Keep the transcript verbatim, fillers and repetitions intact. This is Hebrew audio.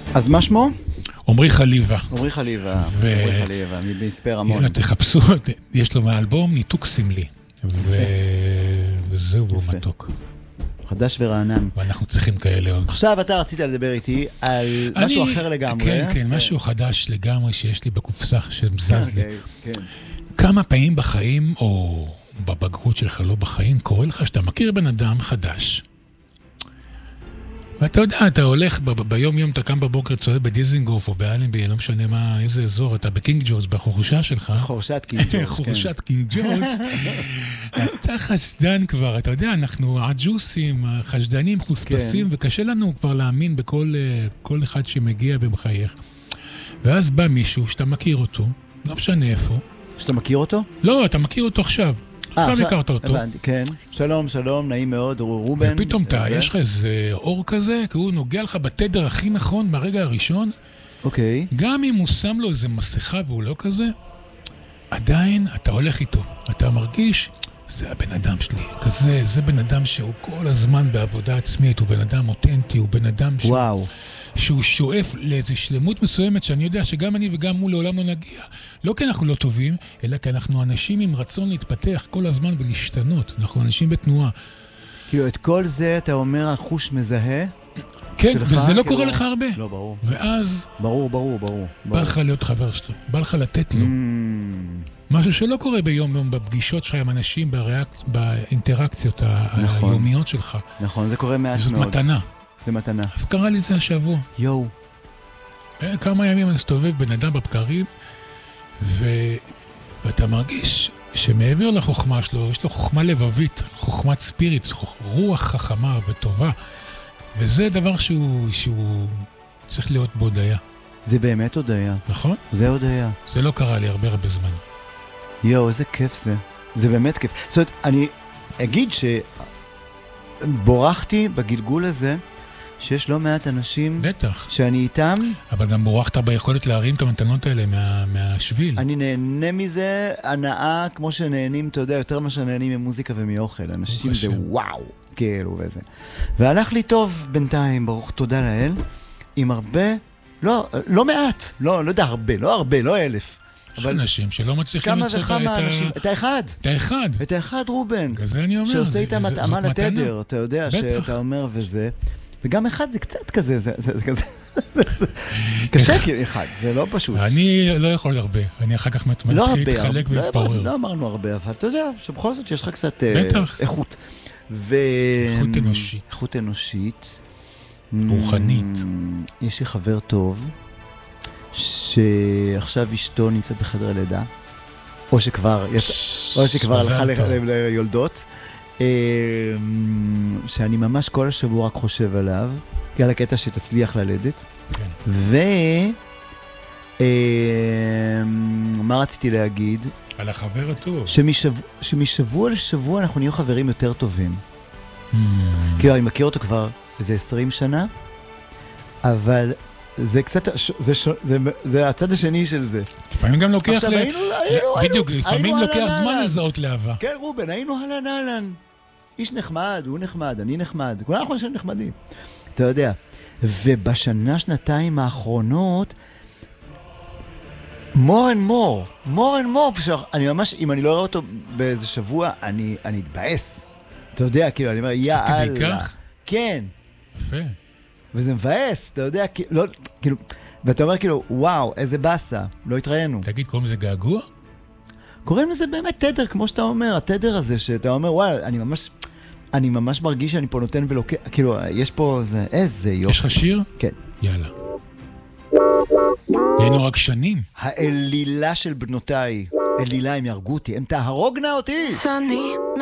אז מה שמו? עומרי חליבה. עומרי חליבה, עומרי חליבה, מצפה רמון. יאללה, תחפשו, יש לו מאלבום ניתוק סמלי. וזהו, הוא מתוק. חדש ורענן. ואנחנו צריכים כאלה עוד. עכשיו אתה רצית לדבר איתי על משהו אחר לגמרי. כן, כן, משהו חדש לגמרי שיש לי בקופסה שמזז לי. כמה פעמים בחיים, או בבגרות שלך, לא בחיים, קורה לך שאתה מכיר בן אדם חדש. ואתה יודע, אתה הולך ביום יום, אתה קם בבוקר, צועד בדיזינגוף או באלנבי, לא משנה מה, איזה אזור, אתה בקינג ג'ורג' בחורשה שלך. חורשת קינג ג'ורג', כן. חורשת קינג ג'ורג'. אתה חשדן כבר, אתה יודע, אנחנו עג'וסים, חשדנים, חוספסים, וקשה לנו כבר להאמין בכל אחד שמגיע ומחייך. ואז בא מישהו שאתה מכיר אותו, לא משנה איפה. שאתה מכיר אותו? לא, אתה מכיר אותו עכשיו. עכשיו הכרת אותו. כן. שלום, שלום, נעים מאוד, רובן. ופתאום אתה, יש לך איזה אור כזה, כי הוא נוגע לך בתדר הכי נכון ברגע הראשון. אוקיי. גם אם הוא שם לו איזה מסכה והוא לא כזה, עדיין אתה הולך איתו. אתה מרגיש, זה הבן אדם שלי. כזה, זה בן אדם שהוא כל הזמן בעבודה עצמית, הוא בן אדם אותנטי, הוא בן אדם שהוא... וואו. שהוא שואף לאיזו שלמות מסוימת שאני יודע שגם אני וגם הוא לעולם לא נגיע. לא כי אנחנו לא טובים, אלא כי אנחנו אנשים עם רצון להתפתח כל הזמן ולהשתנות. אנחנו אנשים בתנועה. כאילו, את כל זה אתה אומר החוש מזהה? כן, וזה לא קורה לך הרבה. לא, ברור. ואז... ברור, ברור, ברור. בא לך להיות חבר שלו. בא לך לתת לו. משהו שלא קורה ביום יום בפגישות שלך עם אנשים, באינטראקציות היומיות שלך. נכון, זה קורה מעט מאוד. זאת מתנה. זה מתנה. אז קרה לי זה השבוע. יואו. כמה ימים אני מסתובב בן אדם בבקרים, ו... ואתה מרגיש שמעבר לחוכמה שלו, יש לו חוכמה לבבית, חוכמת ספיריט, רוח חכמה וטובה, וזה דבר שהוא, שהוא צריך להיות בהודיה. זה באמת הודיה. נכון? זה הודיה. זה לא קרה לי הרבה הרבה זמן. יואו, איזה כיף זה. זה באמת כיף. זאת אומרת, אני אגיד שבורחתי בגלגול הזה, שיש לא מעט אנשים בטח. שאני איתם. אבל גם בורחת ביכולת להרים את המתנות האלה מה, מהשביל. אני נהנה מזה, הנאה כמו שנהנים, אתה יודע, יותר מה שנהנים ממוזיקה ומאוכל. אנשים זה וואו, כאילו וזה. והלך לי טוב בינתיים, ברוך תודה לאל, עם הרבה, לא, לא מעט, לא, לא יודע, הרבה, לא הרבה, לא אלף. יש אנשים שלא מצליחים לצאת את ה... את האחד. את האחד. את האחד, רובן. כזה אני אומר. שעושה איתם התאמה לתדר, אתה יודע, שאתה אומר וזה. וגם אחד זה קצת כזה, זה, זה, זה כזה, זה, זה, קשה כאילו אחד, זה לא פשוט. אני לא יכול הרבה, אני אחר כך מתחיל להתחלק ולהתפורר. לא אמרנו הרבה, אבל אתה יודע, שבכל זאת יש לך קצת איכות. איכות אנושית. איכות אנושית. רוחנית. יש לי חבר טוב, שעכשיו אשתו נמצאת בחדר לידה, או שכבר יצא, או שכבר הלכה ליולדות. שאני ממש כל השבוע רק חושב עליו, על הקטע שתצליח ללדת. ומה רציתי להגיד? על החבר הטוב. שמשבוע לשבוע אנחנו נהיו חברים יותר טובים. כאילו, אני מכיר אותו כבר איזה עשרים שנה, אבל זה קצת, זה הצד השני של זה. לפעמים גם לוקח, בדיוק, לפעמים לוקח זמן לזהות לאהבה. כן, רובן, היינו הלן הלן. איש נחמד, הוא נחמד, אני נחמד, כולנו אנחנו אנשים נחמדים, אתה יודע. ובשנה, שנתיים האחרונות, more and more, more and more, אני ממש, אם אני לא רואה אותו באיזה שבוע, אני, אני אתבאס. אתה יודע, כאילו, אני אומר, יאללה. כן. יפה. וזה מבאס, אתה יודע, לא, כאילו, ואתה אומר, כאילו, וואו, איזה בסה, לא התראינו. תגיד, קוראים לזה געגוע? קוראים לזה באמת תדר, כמו שאתה אומר, התדר הזה, שאתה אומר, וואלה, אני ממש, אני ממש מרגיש שאני פה נותן ולוקח, כאילו, יש פה איזה, איזה יופי. יש לך שיר? כן. יאללה. היינו רק שנים. האלילה של בנותיי, אלילה, הם ירגו אותי, הם תהרוגנה אותי.